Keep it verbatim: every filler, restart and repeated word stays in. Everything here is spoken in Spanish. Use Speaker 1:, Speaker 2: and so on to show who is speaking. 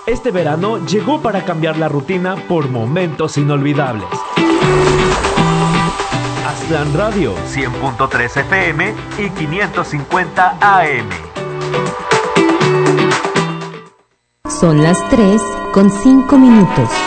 Speaker 1: Este verano llegó para cambiar la rutina por momentos inolvidables. Aztlán Radio, cien punto tres F M y quinientos cincuenta A M.
Speaker 2: Son las tres con cinco minutos.